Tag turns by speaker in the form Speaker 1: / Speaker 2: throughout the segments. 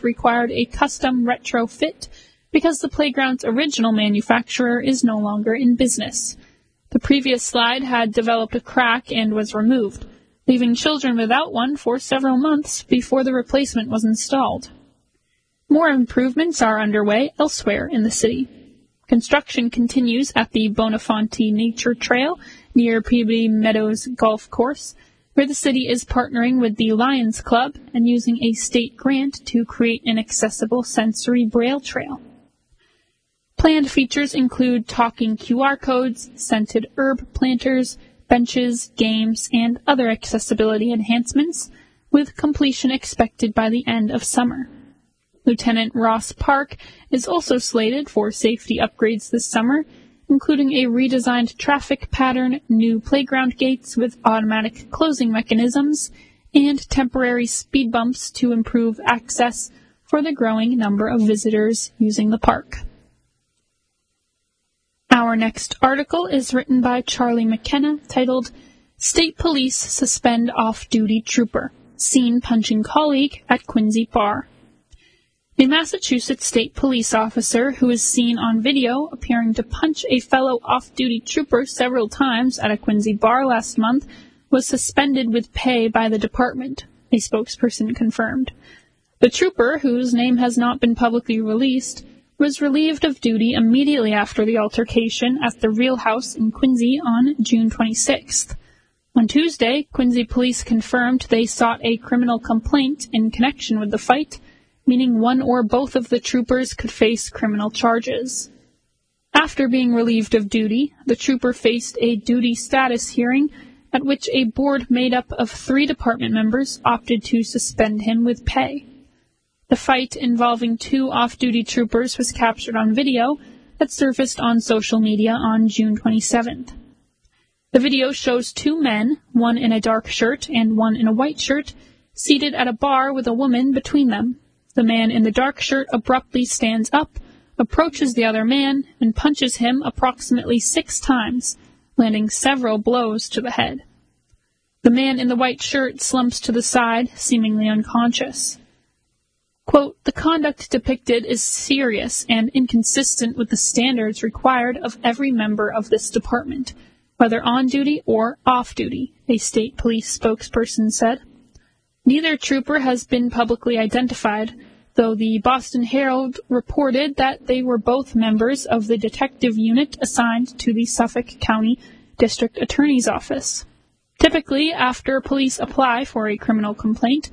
Speaker 1: North required a custom retrofit because the playground's original manufacturer is no longer in business. The previous slide had developed a crack and was removed, leaving children without one for several months before the replacement was installed. More improvements are underway elsewhere in the city. Construction continues at the Bonafonte Nature Trail near Peabody Meadows Golf Course, where the city is partnering with the Lions Club and using a state grant to create an accessible sensory braille trail. Planned features include talking QR codes, scented herb planters, benches, games, and other accessibility enhancements, with completion expected by the end of summer. Lieutenant Ross Park is also slated for safety upgrades this summer, including a redesigned traffic pattern, new playground gates with automatic closing mechanisms, and temporary speed bumps to improve access for the growing number of visitors using the park. Our next article is written by Charlie McKenna, titled, State Police Suspend Off-Duty Trooper, Seen Punching Colleague at Quincy Bar. A Massachusetts state police officer who is seen on video appearing to punch a fellow off-duty trooper several times at a Quincy bar last month was suspended with pay by the department, a spokesperson confirmed. The trooper, whose name has not been publicly released, was relieved of duty immediately after the altercation at the Real House in Quincy on June 26th. On Tuesday, Quincy police confirmed they sought a criminal complaint in connection with the fight, meaning one or both of the troopers could face criminal charges. After being relieved of duty, the trooper faced a duty status hearing at which a board made up of 3 department members opted to suspend him with pay. The fight involving 2 off-duty troopers was captured on video that surfaced on social media on June 27th. The video shows 2 men, one in a dark shirt and one in a white shirt, seated at a bar with a woman between them. The man in the dark shirt abruptly stands up, approaches the other man, and punches him approximately 6 times, landing several blows to the head. The man in the white shirt slumps to the side, seemingly unconscious. Quote, the conduct depicted is serious and inconsistent with the standards required of every member of this department, whether on duty or off duty, a state police spokesperson said. Neither trooper has been publicly identified, though the Boston Herald reported that they were both members of the detective unit assigned to the Suffolk County District Attorney's Office. Typically, after police apply for a criminal complaint,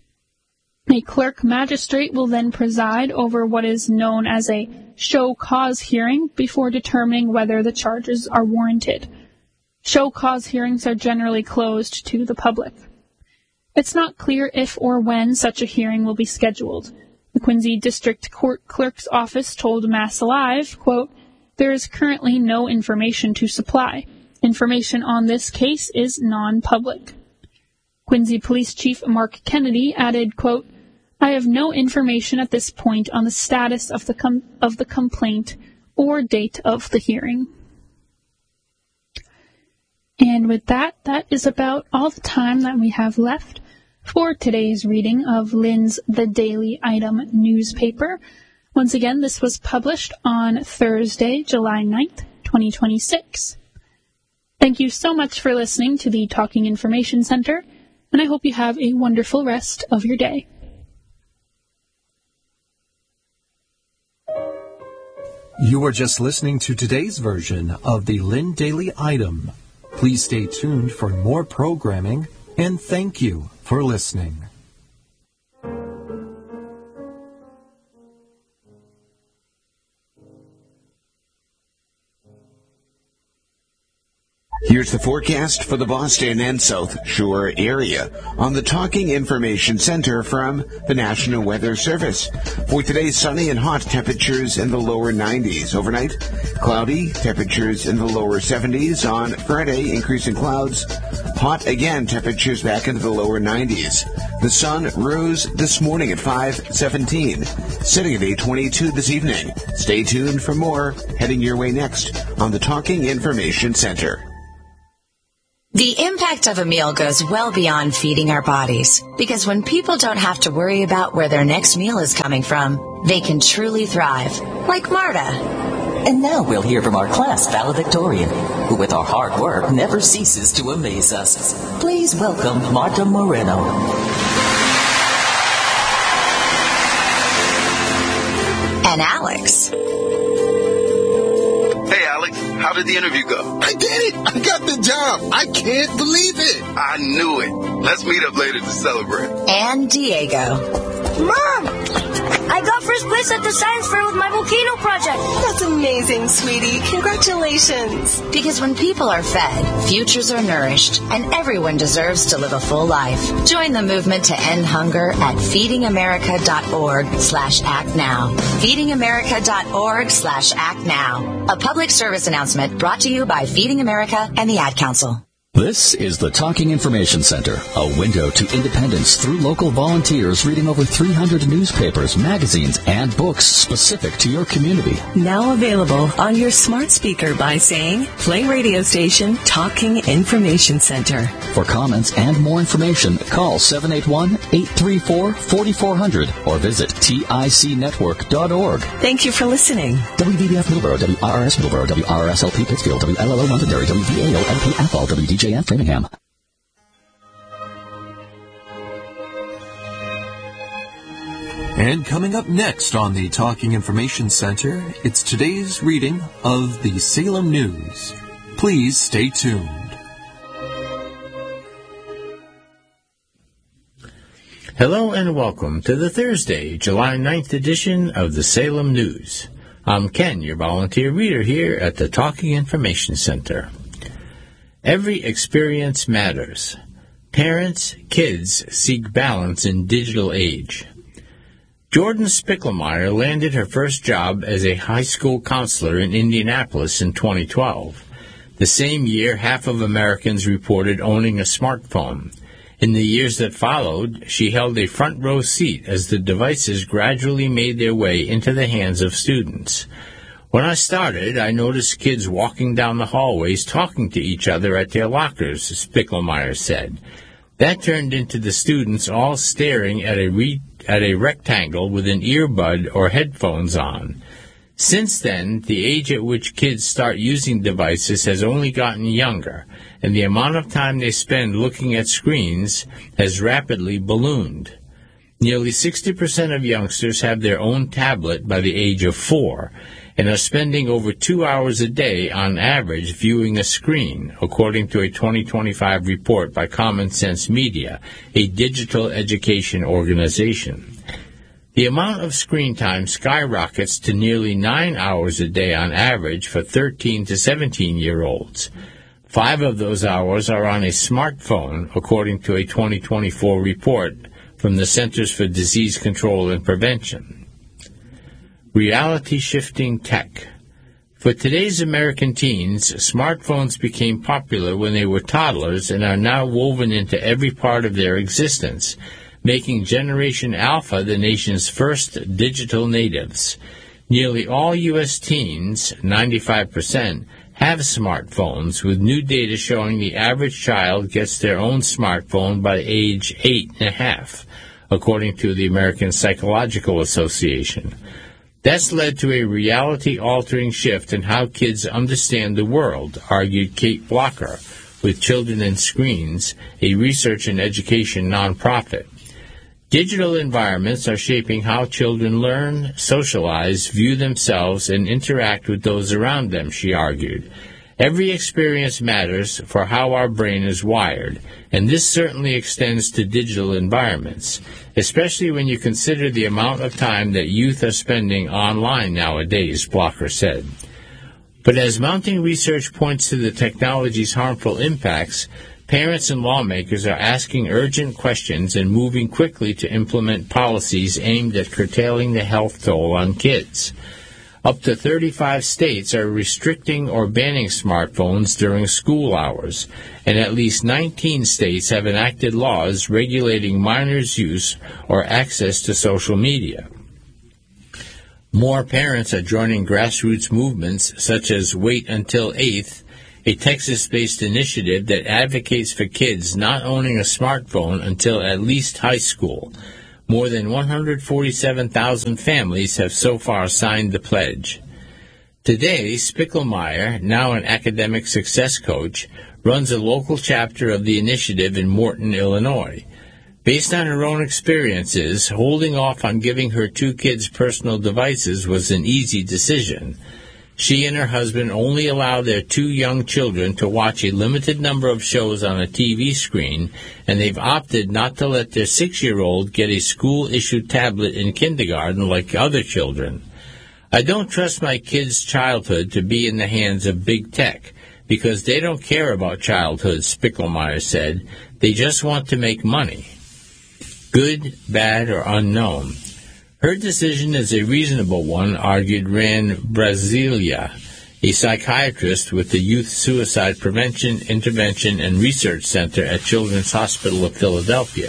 Speaker 1: a clerk magistrate will then preside over what is known as a show cause hearing before determining whether the charges are warranted. Show cause hearings are generally closed to the public. It's not clear if or when such a hearing will be scheduled. The Quincy District Court Clerk's Office told Mass Alive, quote, there is currently no information to supply. Information on this case is non-public. Quincy Police Chief Mark Kennedy added, quote, I have no information at this point on the status of the complaint or date of the hearing. And with that is about all the time that we have left for today's reading of Lynn's The Daily Item newspaper. Once again, this was published on Thursday, July 9th, 2026. Thank you so much for listening to the Talking Information Center, and I hope you have a wonderful rest of your day.
Speaker 2: You are just listening to today's version of the Lynn Daily Item. Please stay tuned for more programming, and thank you for listening.
Speaker 3: Here's the forecast for the Boston and South Shore area on the Talking Information Center from the National Weather Service. For today, sunny and hot, temperatures in the lower 90s. Overnight, cloudy, temperatures in the lower 70s. On Friday, increasing clouds, hot again, temperatures back into the lower 90s. The sun rose this morning at 5:17, setting at 8:22 this evening. Stay tuned for more, heading your way next on the Talking Information Center.
Speaker 4: The impact of a meal goes well beyond feeding our bodies, because when people don't have to worry about where their next meal is coming from, they can truly thrive, like Marta.
Speaker 5: And now we'll hear from our class valedictorian, who with our hard work never ceases to amaze us. Please welcome Marta Moreno.
Speaker 4: And Alex.
Speaker 6: Hey, Alex, how did the interview go?
Speaker 7: I did it! I got the job! I can't believe it!
Speaker 6: I knew it. Let's meet up later to celebrate.
Speaker 4: And Diego.
Speaker 8: Mom! I got first place at the science fair with my volcano project.
Speaker 9: That's amazing, sweetie. Congratulations.
Speaker 4: Because when people are fed, futures are nourished, and everyone deserves to live a full life. Join the movement to end hunger at feedingamerica.org/actnow. feedingamerica.org/actnow. A public service announcement brought to you by Feeding America and the Ad Council.
Speaker 10: This is the Talking Information Center, a window to independence through local volunteers reading over 300 newspapers, magazines, and books specific to your community.
Speaker 11: Now available on your smart speaker by saying, play radio station Talking Information Center.
Speaker 10: For comments and more information, call 781-834-4400 or visit ticnetwork.org.
Speaker 11: Thank you for listening.
Speaker 10: WVBF Middleborough, WRRS Middleborough, WRSLP Pittsfield, WLLO Londonderry, WVAO LP Athol, WDJN Framingham.
Speaker 2: And coming up next on the Talking Information Center, it's today's reading of the Salem News. Please stay tuned.
Speaker 12: Hello and welcome to the Thursday, July 9th edition of the Salem News. I'm Ken, your volunteer reader here at the Talking Information Center. Every experience matters. Parents, kids seek balance in digital age. Jordan Spicklemeyer landed her first job as a high school counselor in Indianapolis in 2012. The same year, half of Americans reported owning a smartphone. In the years that followed, she held a front row seat as the devices gradually made their way into the hands of students. When I started, I noticed kids walking down the hallways talking to each other at their lockers, Spicklemeyer said. That turned into the students all staring at a rectangle with an earbud or headphones on. Since then, the age at which kids start using devices has only gotten younger, and the amount of time they spend looking at screens has rapidly ballooned. Nearly 60% of youngsters have their own tablet by the age of 4, and are spending over 2 hours a day on average viewing a screen, according to a 2025 report by Common Sense Media, a digital education organization. The amount of screen time skyrockets to nearly 9 hours a day on average for 13 to 17-year-olds. 5 of those hours are on a smartphone, according to a 2024 report from the Centers for Disease Control and Prevention. Reality-shifting tech. For today's American teens, smartphones became popular when they were toddlers and are now woven into every part of their existence, making Generation Alpha the nation's first digital natives. Nearly all U.S. teens, 95%, have smartphones, with new data showing the average child gets their own smartphone by age 8.5, according to the American Psychological Association. That's led to a reality-altering shift in how kids understand the world, argued Kate Blocker with Children and Screens, a research and education nonprofit. Digital environments are shaping how children learn, socialize, view themselves, and interact with those around them, she argued. Every experience matters for how our brain is wired, and this certainly extends to digital environments, especially when you consider the amount of time that youth are spending online nowadays, Blocker said. But as mounting research points to the technology's harmful impacts, parents and lawmakers are asking urgent questions and moving quickly to implement policies aimed at curtailing the health toll on kids. Up to 35 states are restricting or banning smartphones during school hours, and at least 19 states have enacted laws regulating minors' use or access to social media. More parents are joining grassroots movements such as Wait Until 8th, a Texas-based initiative that advocates for kids not owning a smartphone until at least high school. More than 147,000 families have so far signed the pledge. Today, Spickelmeyer, now an academic success coach, runs a local chapter of the initiative in Morton, Illinois. Based on her own experiences, holding off on giving her 2 kids personal devices was an easy decision. She and her husband only allow their 2 young children to watch a limited number of shows on a TV screen, and they've opted not to let their 6-year-old get a school-issued tablet in kindergarten like other children. I don't trust my kids' childhood to be in the hands of big tech, because they don't care about childhood, Spickelmeyer said. They just want to make money. Good, bad, or unknown. Her decision is a reasonable one, argued Rand Brasilia, a psychiatrist with the Youth Suicide Prevention, Intervention, and Research Center at Children's Hospital of Philadelphia.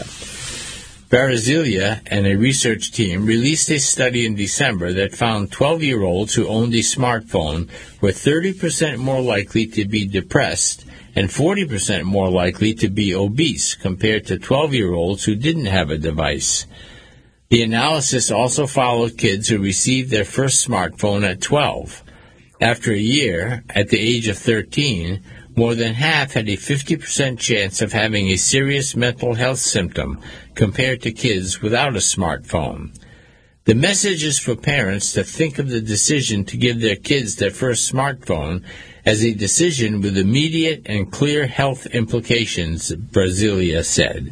Speaker 12: Brasilia and a research team released a study in December that found 12-year-olds who owned a smartphone were 30% more likely to be depressed and 40% more likely to be obese compared to 12-year-olds who didn't have a device. The analysis also followed kids who received their first smartphone at 12. After a year, at the age of 13, more than half had a 50% chance of having a serious mental health symptom compared to kids without a smartphone. The message is for parents to think of the decision to give their kids their first smartphone as a decision with immediate and clear health implications, Brasilia said.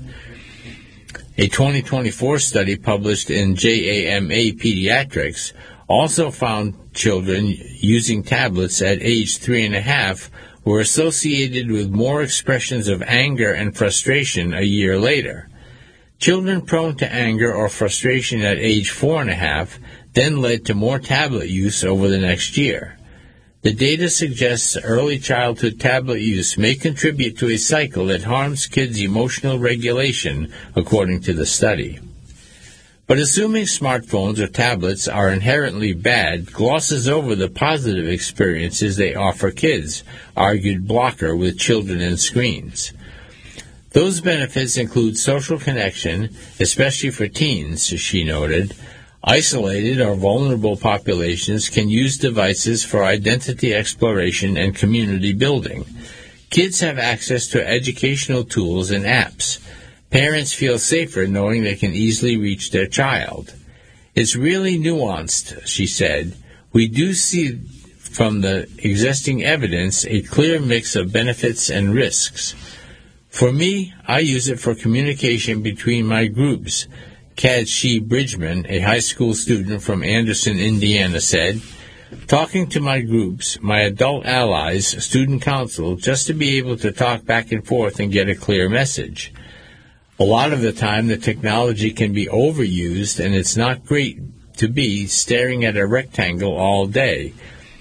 Speaker 12: A 2024 study published in JAMA Pediatrics also found children using tablets at age 3.5 were associated with more expressions of anger and frustration a year later. Children prone to anger or frustration at age 4.5 then led to more tablet use over the next year. The data suggests early childhood tablet use may contribute to a cycle that harms kids' emotional regulation, according to the study. But assuming smartphones or tablets are inherently bad glosses over the positive experiences they offer kids, argued Blocker with Children and Screens. Those benefits include social connection, especially for teens, she noted. Isolated or vulnerable populations can use devices for identity exploration and community building. Kids have access to educational tools and apps. Parents feel safer knowing they can easily reach their child. It's really nuanced, she said. We do see from the existing evidence a clear mix of benefits and risks. For me, I use it for communication between my groups, Kadshi Bridgman, a high school student from Anderson, Indiana, said. Talking to my groups, my adult allies, student council, just to be able to talk back and forth and get a clear message. A lot of the time, the technology can be overused, and it's not great to be staring at a rectangle all day.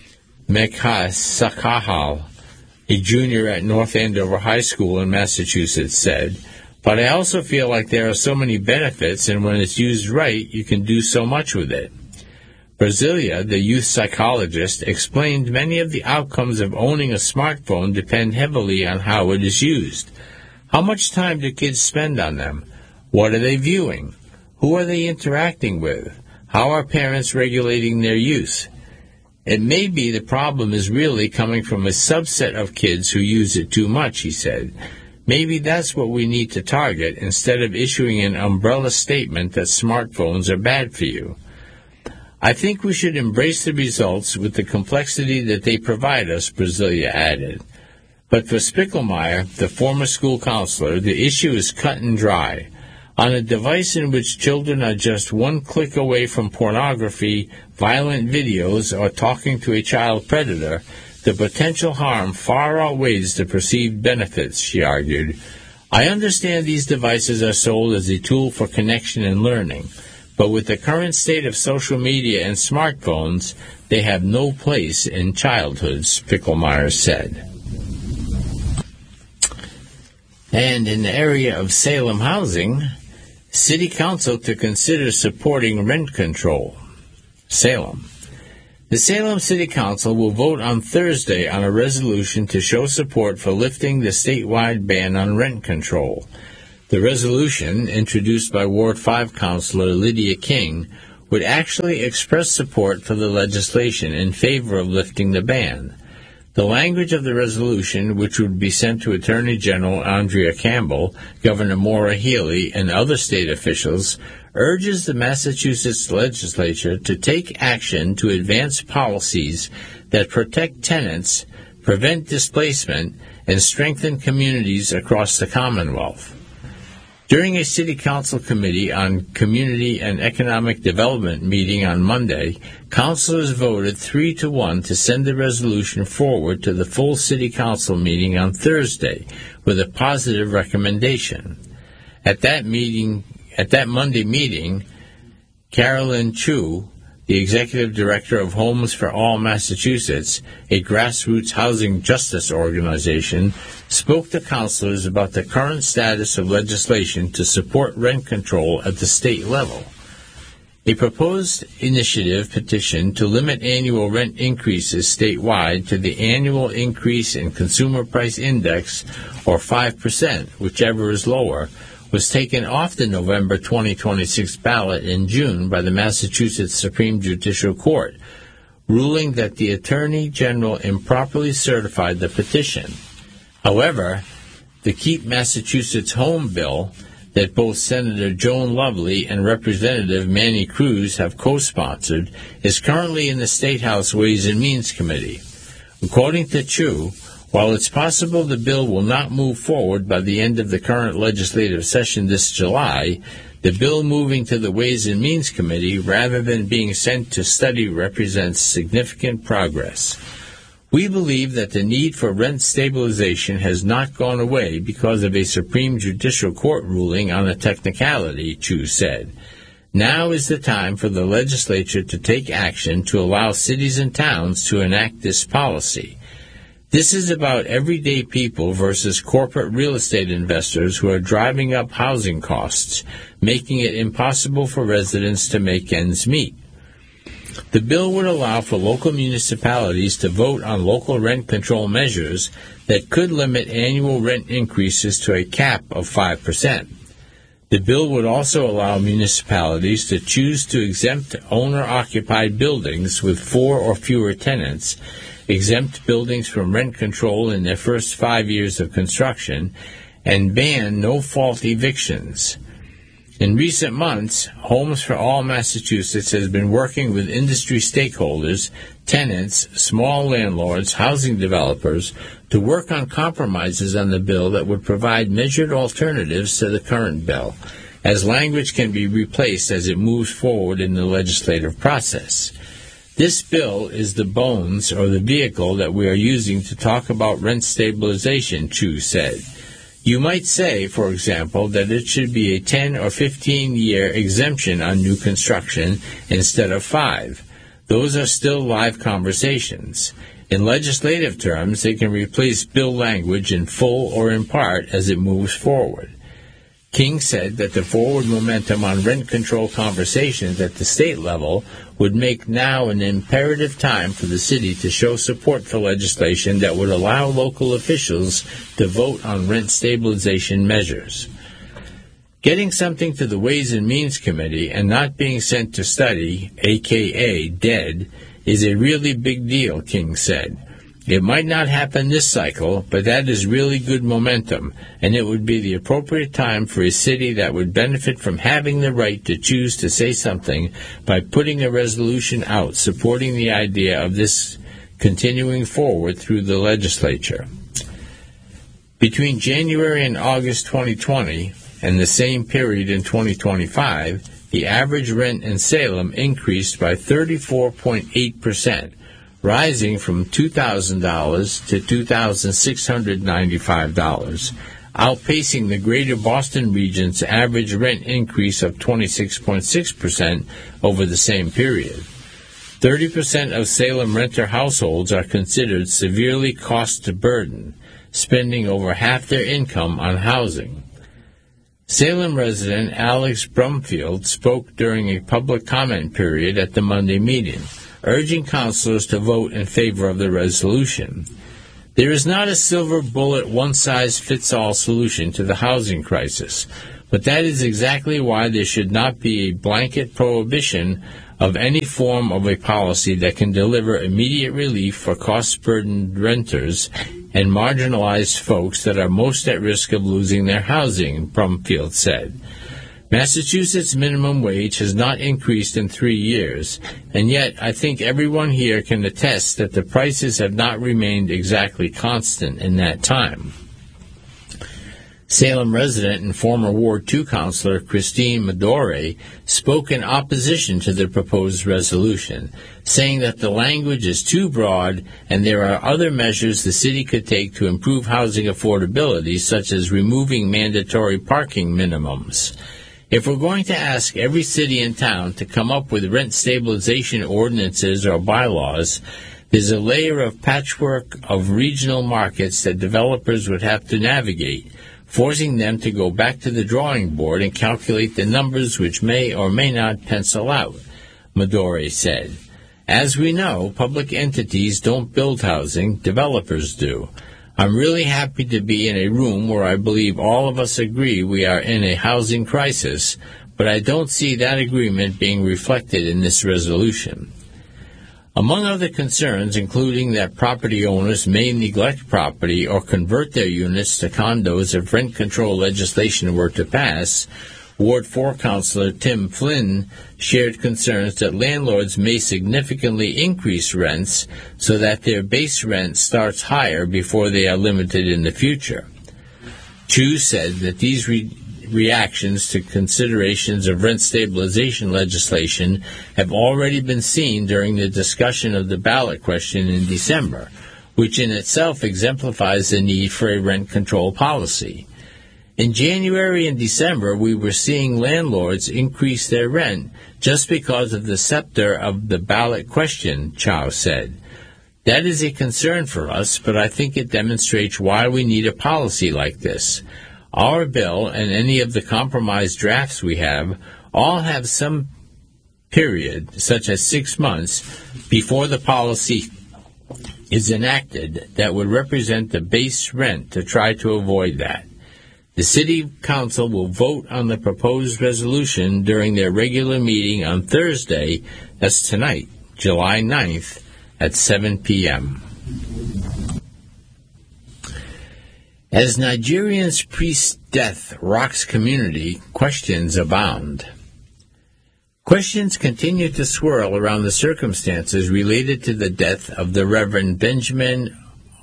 Speaker 12: Mekha Sakahal, a junior at North Andover High School in Massachusetts, said, but I also feel like there are so many benefits, and when it's used right, you can do so much with it. Brasilia, the youth psychologist, explained many of the outcomes of owning a smartphone depend heavily on how it is used. How much time do kids spend on them? What are they viewing? Who are they interacting with? How are parents regulating their use? It may be the problem is really coming from a subset of kids who use it too much, he said. Maybe that's what we need to target instead of issuing an umbrella statement that smartphones are bad for you. I think we should embrace the results with the complexity that they provide us, Brasilia added. But for Spickelmeyer, the former school counselor, the issue is cut and dry. On a device in which children are just one click away from pornography, violent videos, or talking to a child predator, the potential harm far outweighs the perceived benefits, she argued. I understand these devices are sold as a tool for connection and learning, but with the current state of social media and smartphones, they have no place in childhood, Spickelmeyer said. And in the area of Salem housing, City Council to consider supporting rent control. Salem. The Salem City Council will vote on Thursday on a resolution to show support for lifting the statewide ban on rent control. The resolution, introduced by Ward 5 Councilor Lydia King, would actually express support for the legislation in favor of lifting the ban. The language of the resolution, which would be sent to Attorney General Andrea Campbell, Governor Maura Healey, and other state officials, urges the Massachusetts legislature to take action to advance policies that protect tenants, prevent displacement, and strengthen communities across the Commonwealth. During a City Council Committee on Community and Economic Development meeting on Monday, councilors voted 3-1 to send the resolution forward to the full City Council meeting on Thursday with a positive recommendation. At that Monday meeting, Carolyn Chu, the Executive Director of Homes for All Massachusetts, a grassroots housing justice organization, spoke to councilors about the current status of legislation to support rent control at the state level. A proposed initiative petition to limit annual rent increases statewide to the annual increase in Consumer Price Index, or 5%, whichever is lower, was taken off the November 2026 ballot in June by the Massachusetts Supreme Judicial Court, ruling that the Attorney General improperly certified the petition. However, the Keep Massachusetts Home bill that both Senator Joan Lovely and Representative Manny Cruz have co-sponsored is currently in the State House Ways and Means Committee. According to Chu, while it's possible the bill will not move forward by the end of the current legislative session this July, the bill moving to the Ways and Means Committee rather than being sent to study represents significant progress. We believe that the need for rent stabilization has not gone away because of a Supreme Judicial Court ruling on a technicality, Chu said. Now is the time for the legislature to take action to allow cities and towns to enact this policy. This is about everyday people versus corporate real estate investors who are driving up housing costs, making it impossible for residents to make ends meet. The bill would allow for local municipalities to vote on local rent control measures that could limit annual rent increases to a cap of 5%. The bill would also allow municipalities to choose to exempt owner-occupied buildings with 4 or fewer tenants, exempt buildings from rent control in their first 5 years of construction, and ban no-fault evictions. In recent months, Homes for All Massachusetts has been working with industry stakeholders, tenants, small landlords, housing developers, to work on compromises on the bill that would provide measured alternatives to the current bill, as language can be replaced as it moves forward in the legislative process. This bill is the bones or the vehicle that we are using to talk about rent stabilization, Chu said. You might say, for example, that it should be a 10 or 15-year exemption on new construction instead of 5. Those are still live conversations. In legislative terms, they can replace bill language in full or in part as it moves forward. King said that the forward momentum on rent control conversations at the state level would make now an imperative time for the city to show support for legislation that would allow local officials to vote on rent stabilization measures. Getting something to the Ways and Means Committee and not being sent to study, a.k.a. dead, is a really big deal, King said. It might not happen this cycle, but that is really good momentum, and it would be the appropriate time for a city that would benefit from having the right to choose to say something by putting a resolution out supporting the idea of this continuing forward through the legislature. Between January and August 2020 and the same period in 2025, the average rent in Salem increased by 34.8%. rising from $2,000 to $2,695, outpacing the greater Boston region's average rent increase of 26.6% over the same period. 30% of Salem renter households are considered severely cost-burdened, spending over half their income on housing. Salem resident Alex Brumfield spoke during a public comment period at the Monday meeting. urging councilors to vote in favor of the resolution. There is not a silver bullet, one-size-fits-all solution to the housing crisis, but that is exactly why there should not be a blanket prohibition of any form of a policy that can deliver immediate relief for cost-burdened renters and marginalized folks that are most at risk of losing their housing, Brumfield said. Massachusetts minimum wage has not increased in 3 years, and yet I think everyone here can attest that the prices have not remained exactly constant in that time. Salem resident and former Ward 2 councilor Christine Medore spoke in opposition to the proposed resolution, saying that the language is too broad and there are other measures the city could take to improve housing affordability, such as removing mandatory parking minimums. If we're going to ask every city and town to come up with rent stabilization ordinances or bylaws, there's a layer of patchwork of regional markets that developers would have to navigate, forcing them to go back to the drawing board and calculate the numbers which may or may not pencil out, Medore said. As we know, public entities don't build housing, developers do. I'm really happy to be in a room where I believe all of us agree we are in a housing crisis, but I don't see that agreement being reflected in this resolution. Among other concerns, including that property owners may neglect property or convert their units to condos if rent control legislation were to pass, Ward 4 Councilor Tim Flynn shared concerns that landlords may significantly increase rents so that their base rent starts higher before they are limited in the future. Chu said that these reactions to considerations of rent stabilization legislation have already been seen during the discussion of the ballot question in December, which in itself exemplifies the need for a rent control policy. In January and December, we were seeing landlords increase their rent just because of the scepter of the ballot question, Chow said. That is a concern for us, but I think it demonstrates why we need a policy like this. Our bill and any of the compromise drafts we have all have some period, such as 6 months, before the policy is enacted that would represent the base rent to try to avoid that. The City Council will vote on the proposed resolution during their regular meeting on Thursday, that's tonight, July 9th, at 7 p.m. As Nigerian's priest's death rocks community, questions abound. Questions continue to swirl around the circumstances related to the death of the Reverend Benjamin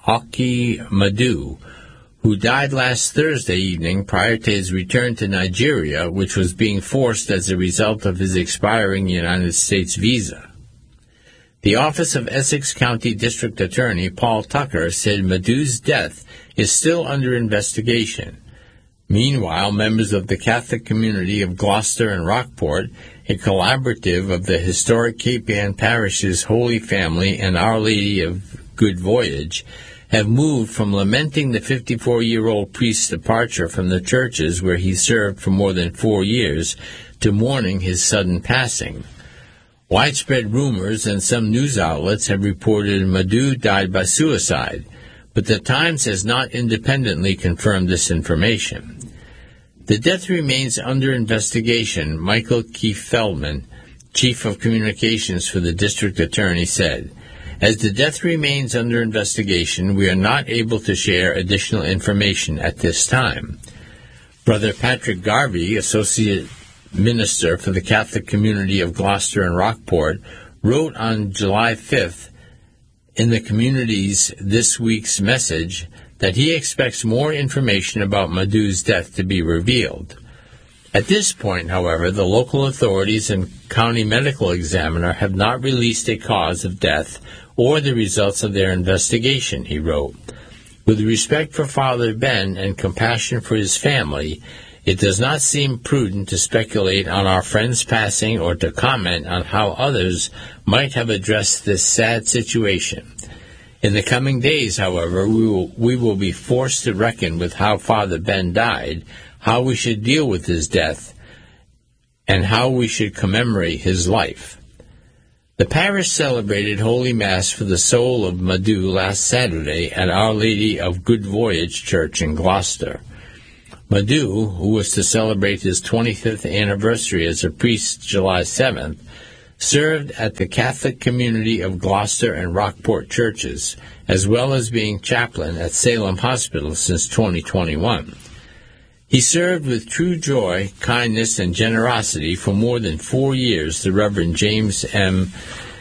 Speaker 12: Okimadu, who died last Thursday evening prior to his return to Nigeria, which was being forced as a result of his expiring United States visa. The Office of Essex County District Attorney Paul Tucker said Madu's death is still under investigation. Meanwhile, members of the Catholic community of Gloucester and Rockport, a collaborative of the historic Cape Ann Parish's Holy Family and Our Lady of Good Voyage, have moved from lamenting the 54-year-old priest's departure from the churches where he served for more than 4 years to mourning his sudden passing. Widespread rumors and some news outlets have reported Madu died by suicide, but the Times has not independently confirmed this information. The death remains under investigation, Michael Keith Feldman, Chief of Communications for the District Attorney, said. As the death remains under investigation, we are not able to share additional information at this time. Brother Patrick Garvey, Associate Minister for the Catholic community of Gloucester and Rockport, wrote on July 5th in the community's This Week's Message that he expects more information about Madu's death to be revealed. At this point, however, the local authorities and county medical examiner have not released a cause of death or the results of their investigation, he wrote. With respect for Father Ben and compassion for his family, it does not seem prudent to speculate on our friend's passing or to comment on how others might have addressed this sad situation. In the coming days, however, we will be forced to reckon with how Father Ben died, how we should deal with his death, and how we should commemorate his life. The parish celebrated Holy Mass for the soul of Madhu last Saturday at Our Lady of Good Voyage Church in Gloucester. Madhu, who was to celebrate his 25th anniversary as a priest July 7th, served at the Catholic community of Gloucester and Rockport churches, as well as being chaplain at Salem Hospital since 2021. He served with true joy, kindness, and generosity for more than 4 years, the Reverend James M.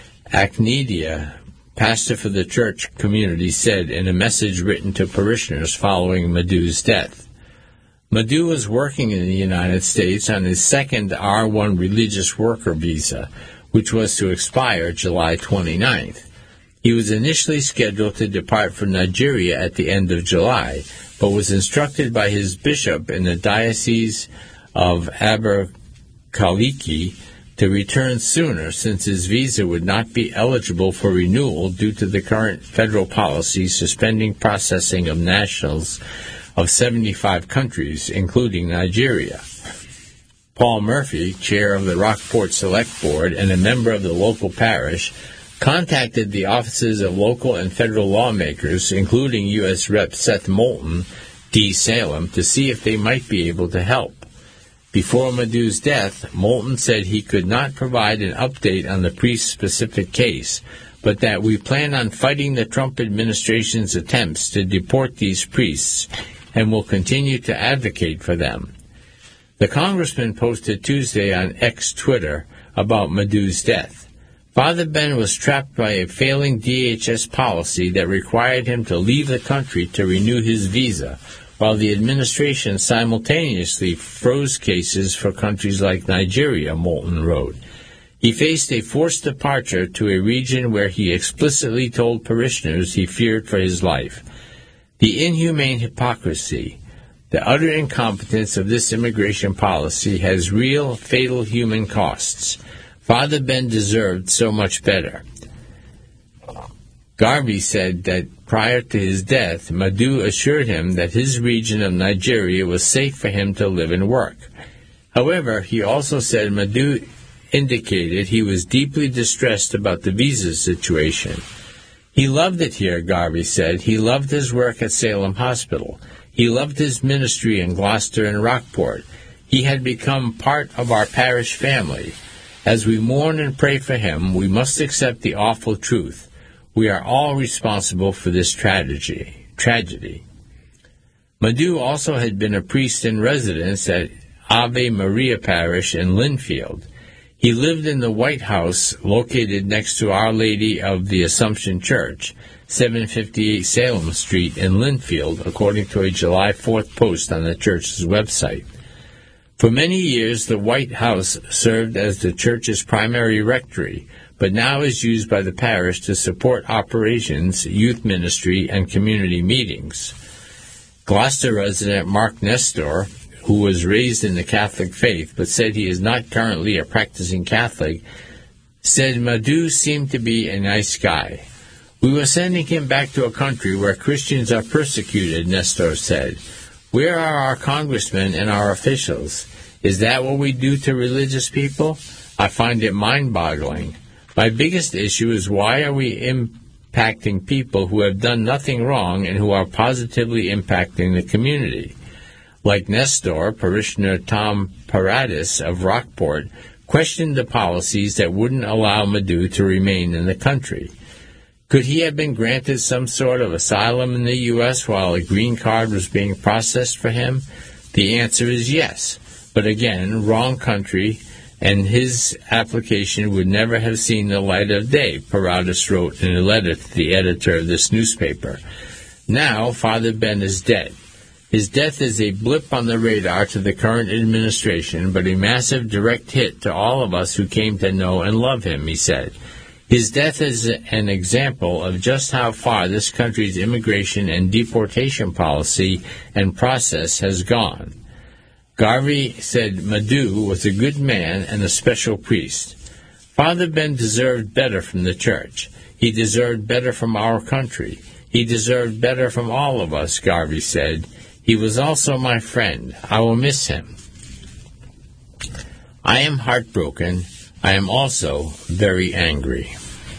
Speaker 12: Aknedia, pastor for the church community, said in a message written to parishioners following Madhu's death. Madhu was working in the United States on his second R1 religious worker visa, which was to expire July 29th. He was initially scheduled to depart for Nigeria at the end of July, but was instructed by his bishop in the Diocese of Abergalliki to return sooner, since his visa would not be eligible for renewal due to the current federal policy suspending processing of nationals of 75 countries, including Nigeria. Paul Murphy, chair of the Rockport Select Board and a member of the local parish, contacted the offices of local and federal lawmakers, including U.S. Rep. Seth Moulton, D. Salem, to see if they might be able to help. Before Madhu's death, Moulton said he could not provide an update on the priest's specific case, but that we plan on fighting the Trump administration's attempts to deport these priests and will continue to advocate for them. The congressman posted Tuesday on X Twitter about Madhu's death. Father Ben was trapped by a failing DHS policy that required him to leave the country to renew his visa, while the administration simultaneously froze cases for countries like Nigeria, Moulton wrote. He faced a forced departure to a region where he explicitly told parishioners he feared for his life. The inhumane hypocrisy, the utter incompetence of this immigration policy has real, fatal human costs. Father Ben deserved so much better. Garvey said that prior to his death, Madhu assured him that his region of Nigeria was safe for him to live and work. However, he also said Madhu indicated he was deeply distressed about the visa situation. He loved it here, Garvey said. He loved his work at Salem Hospital. He loved his ministry in Gloucester and Rockport. He had become part of our parish family. As we mourn and pray for him, we must accept the awful truth. We are all responsible for this tragedy. Madhu also had been a priest in residence at Ave Maria Parish in Linfield. He lived in the White House located next to Our Lady of the Assumption Church, 758 Salem Street in Linfield, according to a July 4th post on the church's website. For many years, the White House served as the church's primary rectory, but now is used by the parish to support operations, youth ministry, and community meetings. Gloucester resident Mark Nestor, who was raised in the Catholic faith but said he is not currently a practicing Catholic, said Madhu seemed to be a nice guy. We were sending him back to a country where Christians are persecuted, Nestor said. Where are our congressmen and our officials? Is that what we do to religious people? I find it mind-boggling. My biggest issue is why are we impacting people who have done nothing wrong and who are positively impacting the community? Like Nestor, parishioner Tom Paradis of Rockport questioned the policies that wouldn't allow Madhu to remain in the country. Could he have been granted some sort of asylum in the U.S. while a green card was being processed for him? The answer is yes. But again, wrong country, and his application would never have seen the light of day, Paradis wrote in a letter to the editor of this newspaper. Now, Father Ben is dead. His death is a blip on the radar to the current administration, but a massive direct hit to all of us who came to know and love him, he said. His death is an example of just how far this country's immigration and deportation policy and process has gone. Garvey said Madhu was a good man and a special priest. Father Ben deserved better from the church. He deserved better from our country. He deserved better from all of us, Garvey said. He was also my friend. I will miss him. I am heartbroken. I am also very angry.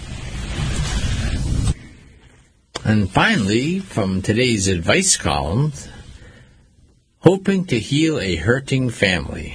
Speaker 12: And finally, from today's advice column, hoping to heal a hurting family,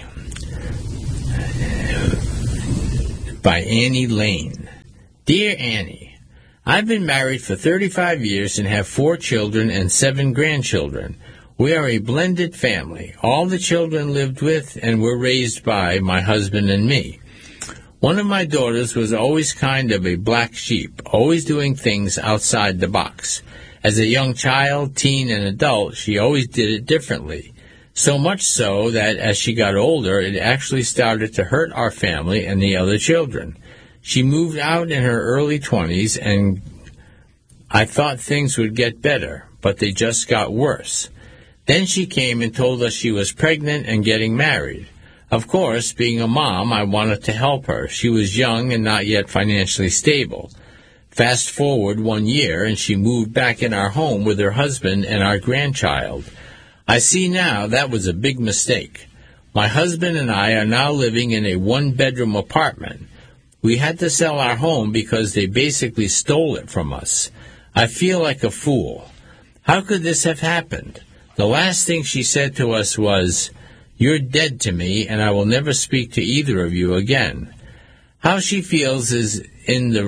Speaker 12: by Annie Lane. Dear Annie, I've been married for 35 years and have 4 children and 7 grandchildren. We are a blended family. All the children lived with and were raised by my husband and me. One of my daughters was always kind of a black sheep, always doing things outside the box. As a young child, teen, and adult, she always did it differently. So much so that as she got older, it actually started to hurt our family and the other children. She moved out in her early 20s, and I thought things would get better, but they just got worse. Then she came and told us she was pregnant and getting married. Of course, being a mom, I wanted to help her. She was young and not yet financially stable. Fast forward 1 year, and she moved back in our home with her husband and our grandchild. I see now that was a big mistake. My husband and I are now living in a 1-bedroom apartment. We had to sell our home because they basically stole it from us. I feel like a fool. How could this have happened? The last thing she said to us was, "You're dead to me, and I will never speak to either of you again." How she feels she is in the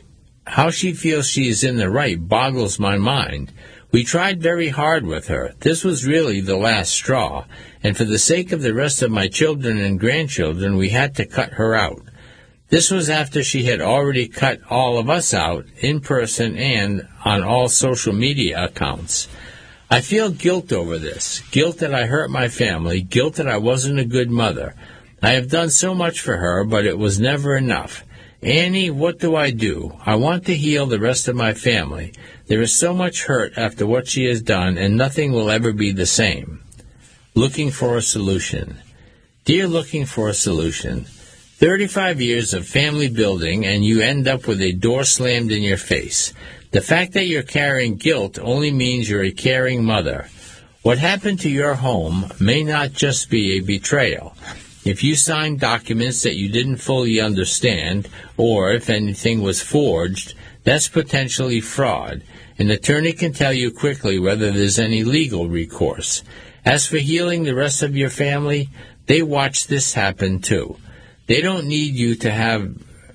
Speaker 12: right boggles my mind. We tried very hard with her. This was really the last straw, and for the sake of the rest of my children and grandchildren, we had to cut her out. This was after she had already cut all of us out, in person and on all social media accounts. I feel guilt over this, guilt that I hurt my family, guilt that I wasn't a good mother. I have done so much for her, but it was never enough. Annie, what do? I want to heal the rest of my family. There is so much hurt after what she has done, and nothing will ever be the same. Looking for a solution. Dear Looking for a Solution, 35 years of family building, and you end up with a door slammed in your face. The fact that you're carrying guilt only means you're a caring mother. What happened to your home may not just be a betrayal. If you signed documents that you didn't fully understand, or if anything was forged, that's potentially fraud. An attorney can tell you quickly whether there's any legal recourse. As for healing the rest of your family, they watch this happen too. They don't need you to have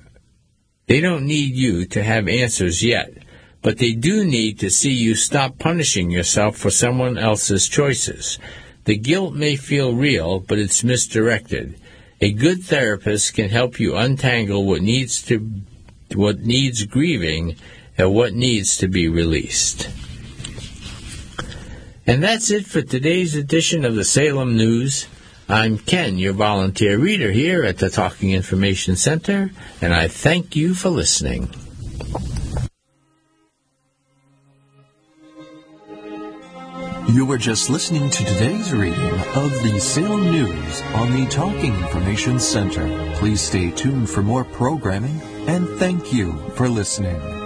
Speaker 12: answers yet, but they do need to see you stop punishing yourself for someone else's choices. The guilt may feel real, but it's misdirected. A good therapist can help you untangle what needs grieving and what needs to be released. And that's it for today's edition of the Salem News. I'm Ken, your volunteer reader here at the Talking Information Center, and I thank you for listening.
Speaker 2: You were just listening to today's reading of the Salem News on the Talking Information Center. Please stay tuned for more programming, and thank you for listening.